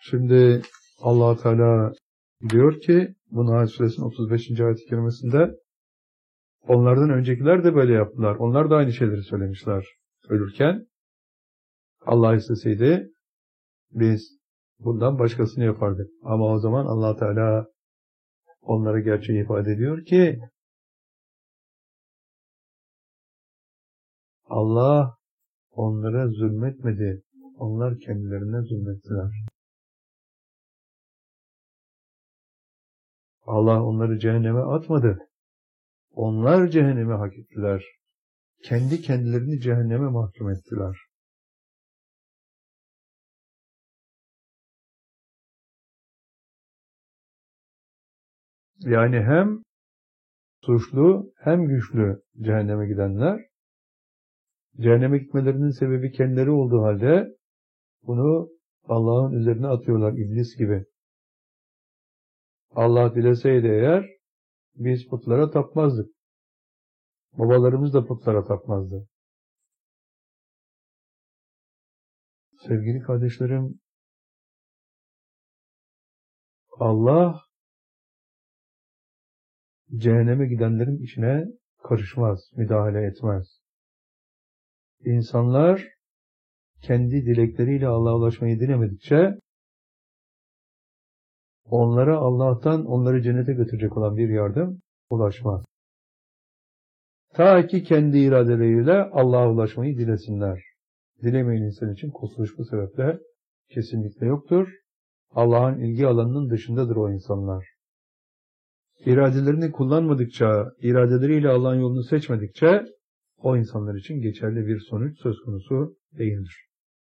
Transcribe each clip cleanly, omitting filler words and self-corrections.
Şimdi Allah Teala diyor ki bu Nahl Suresinin 35. ayet-i kerimesinde onlardan öncekiler de böyle yaptılar. Onlar da aynı şeyleri söylemişler ölürken. Allah isteseydi biz bundan başkasını yapardık. Ama o zaman Allah Teala onlara gerçeği ifade ediyor ki Allah onlara zulmetmedi. Onlar kendilerine zulmettiler. Allah onları cehenneme atmadı. Onlar cehenneme hak ettiler. Kendi kendilerini cehenneme mahkum ettiler. Yani hem suçlu hem güçlü cehenneme gidenler, cehenneme gitmelerinin sebebi kendileri olduğu halde bunu Allah'ın üzerine atıyorlar iblis gibi. Allah dileseydi eğer biz putlara tapmazdık. Babalarımız da putlara tapmazdı. Sevgili kardeşlerim, Allah cehenneme gidenlerin işine karışmaz, müdahale etmez. İnsanlar kendi dilekleriyle Allah'a ulaşmayı dilemedikçe onlara Allah'tan onları cennete götürecek olan bir yardım ulaşmaz. Ta ki kendi iradeleriyle Allah'a ulaşmayı dilesinler. Dilemeyen insan için kurtuluş bu sebeple kesinlikle yoktur. Allah'ın ilgi alanının dışındadır o insanlar. İradelerini kullanmadıkça, iradeleriyle Allah'ın yolunu seçmedikçe o insanlar için geçerli bir sonuç söz konusu değildir.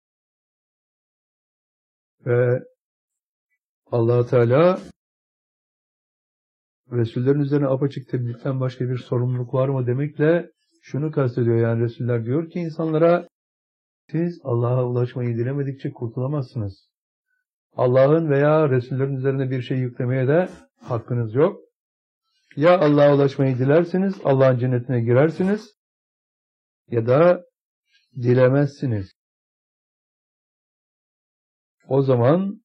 Ve Allah Teala Resullerin üzerine apaçık tebliğden başka bir sorumluluk var mı demekle şunu kastediyor. Yani Resuller diyor ki insanlara siz Allah'a ulaşmayı dilemedikçe kurtulamazsınız. Allah'ın veya Resullerin üzerine bir şey yüklemeye de hakkınız yok. Ya Allah'a ulaşmayı dilersiniz, Allah'ın cennetine girersiniz ya da dilemezsiniz. O zaman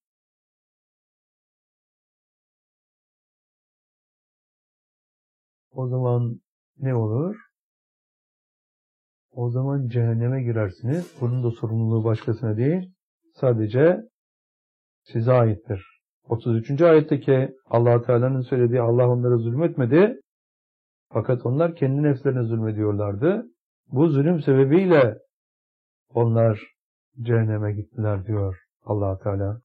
ne olur? O zaman cehenneme girersiniz. Bunun da sorumluluğu başkasına değil, sadece size aittir. 33. ayetteki Allah Teala'nın söylediği Allah onlara zulmetmedi. Fakat onlar kendi nefslerine zulmediyorlardı. Bu zulüm sebebiyle onlar cehenneme gittiler diyor Allah Teala.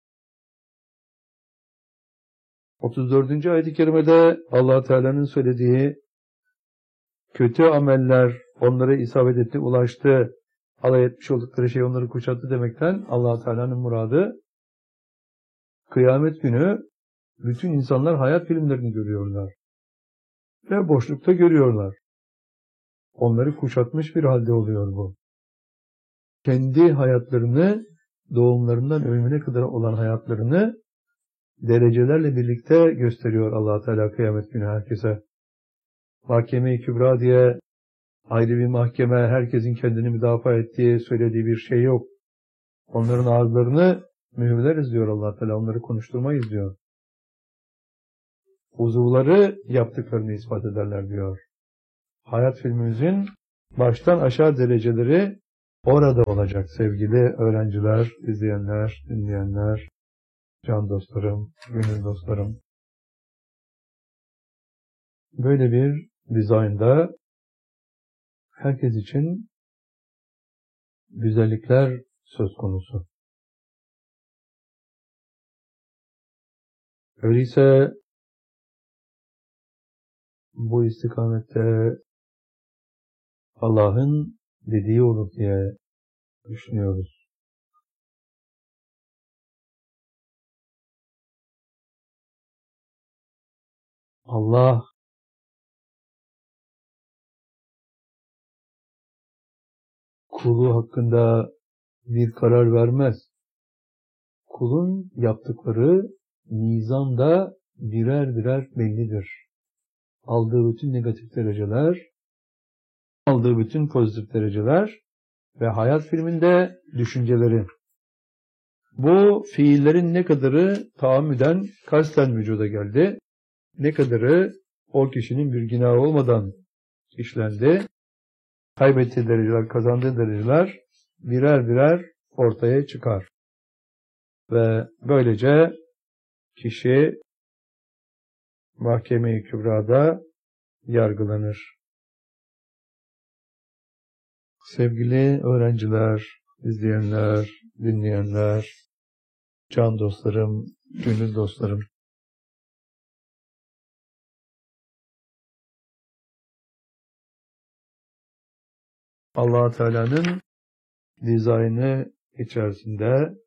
34. ayet-i kerimede Allah Teala'nın söylediği kötü ameller onlara isabet etti, ulaştı, alay etmiş oldukları şey onları kuşattı demekten Allah Teala'nın muradı kıyamet günü bütün insanlar hayat filmlerini görüyorlar ve boşlukta görüyorlar. Onları kuşatmış bir halde oluyor bu. Kendi hayatlarını, doğumlarından ölümüne kadar olan hayatlarını derecelerle birlikte gösteriyor Allah Teala kıyamet günü herkese. Mahkeme-i Kübra diye ayrı bir mahkeme, herkesin kendini müdafaa ettiği, söylediği bir şey yok. Onların ağızlarını mühürleriz diyor Allah Teala, onları konuşturmayız diyor. Uzuvları yaptıklarını ispat ederler diyor. Hayat filmimizin baştan aşağı dereceleri orada olacak sevgili öğrenciler, izleyenler, dinleyenler, can dostlarım, gönül dostlarım. Böyle bir dizaynda herkes için güzellikler söz konusu. Öyleyse bu istikamette Allah'ın dediği olur diye düşünüyoruz. Allah kulu hakkında bir karar vermez. Kulun yaptıkları mizanda birer birer bellidir. Aldığı bütün negatif dereceler, aldığı bütün pozitif dereceler ve hayat filminde düşünceleri. Bu fiillerin ne kadarı tahammüden, kasten vücuda geldi, ne kadarı o kişinin bir günahı olmadan işlendi, kaybettiği dereceler, kazandığı dereceler birer birer ortaya çıkar. Ve böylece kişi Mahkeme-i Kübra'da yargılanır. Sevgili öğrenciler, izleyenler, dinleyenler, can dostlarım, gönül dostlarım. Allah Teala'nın dizaynı içerisinde